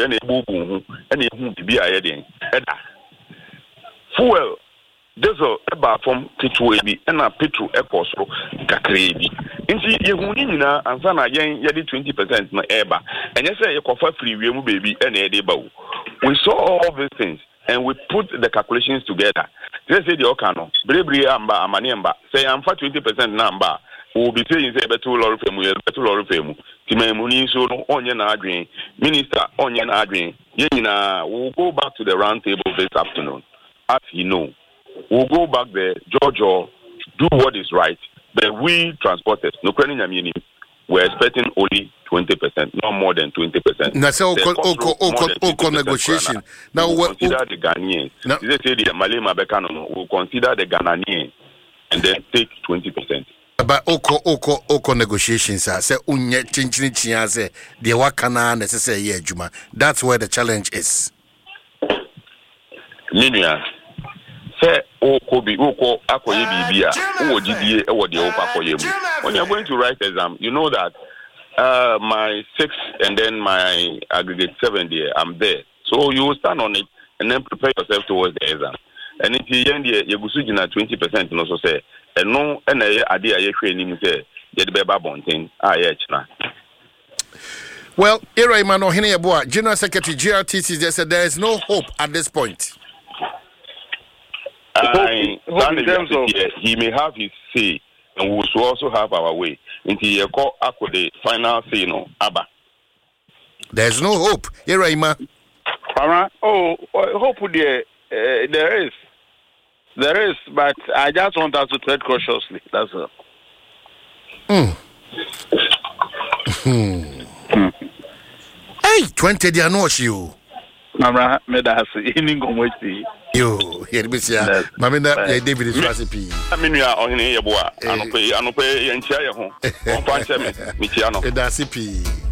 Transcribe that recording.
and a boo and a who be a heading. Fuel. Diesel eba from petrol ebi na petrol ekoso kakra ebi nti yehuni nyina ansa na yen yedi 20% na eba enye say yekofa free wiemu baby na e dey ba wo. We saw all these things and we put the calculations together. They say the okano brebre amba amane amba say am fa 20% na amba we be saying say betu lorry femu timemu ni so no onye na adwen minister onye na adwen ye nyina we will go back to the round table this afternoon as you know. We'll go back there, Georgia, do what is right. But we transporters, no credit, we're expecting only 20%, not more than 20%. That's all negotiation. Now, we'll consider the Ghanaians. They say the Malay Mabekano will consider the Ghanaians and then take 20%. But oko negotiations are say unye chinchini say the wakana necessary juma. That's where the challenge is. Linear. Say oko akoye bibia o GDA e wo de o akoye mu. When you're going to write exam, you know that my 6 and then my aggregate 7 there, I'm there. So you will stand on it and then prepare yourself towards the exam. And if you end there, you go see 20% no so say and no and ade aye hwe say ye de beba bonten aye china. Well, Era Emmanuel Heneyeboa, General Secretary GRTC, they said there is no hope at this point. In terms of he may have his say, and we will also have our way. Until you call the final say, no, Abba. There's no hope. Era Ima. Hope there is. There is, but I just want us to tread cautiously. That's all. Hey, 20 they are not you. Mama, medasi iningo mwezi. Yo, here be sia. Mama na David is recipe. Aminu ya ohine yeboa. Anope yenchia ye ho. Onfa nche me. Michiano. Edasipi.